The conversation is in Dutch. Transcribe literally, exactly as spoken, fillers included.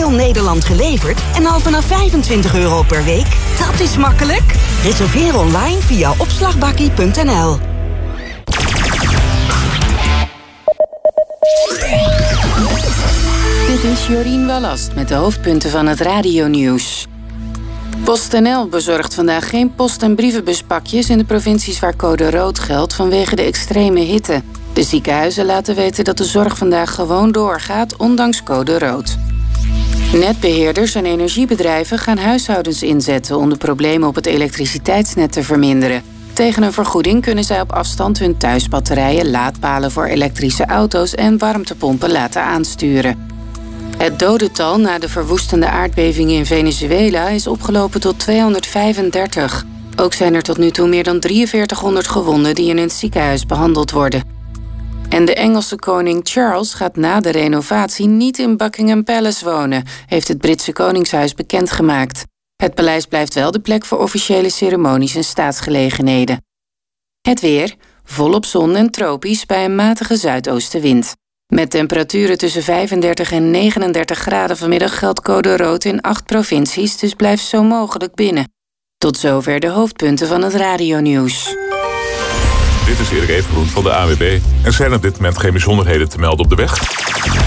heel Nederland geleverd en al vanaf vijfentwintig euro per week? Dat is makkelijk. Reserveer online via opslagbakkie punt n l. Dit is Jorien Wallast met de hoofdpunten van het radionieuws. PostNL bezorgt vandaag geen post- en brievenbuspakjes in de provincies waar code rood geldt vanwege de extreme hitte. De ziekenhuizen laten weten dat de zorg vandaag gewoon doorgaat, ondanks code rood. Netbeheerders en energiebedrijven gaan huishoudens inzetten om de problemen op het elektriciteitsnet te verminderen. Tegen een vergoeding kunnen zij op afstand hun thuisbatterijen, laadpalen voor elektrische auto's en warmtepompen laten aansturen. Het dodental na de verwoestende aardbeving in Venezuela is opgelopen tot tweehonderdvijfendertig. Ook zijn er tot nu toe meer dan drieënveertighonderd gewonden die in het ziekenhuis behandeld worden. En de Engelse koning Charles gaat na de renovatie niet in Buckingham Palace wonen, heeft het Britse Koningshuis bekendgemaakt. Het paleis blijft wel de plek voor officiële ceremonies en staatsgelegenheden. Het weer, volop zon en tropisch bij een matige zuidoostenwind. Met temperaturen tussen vijfendertig en negenendertig graden vanmiddag geldt code rood in acht provincies, dus blijf zo mogelijk binnen. Tot zover de hoofdpunten van het radionieuws. Dit is Erik Evengroen van de A W B. Er zijn op dit moment geen bijzonderheden te melden op de weg.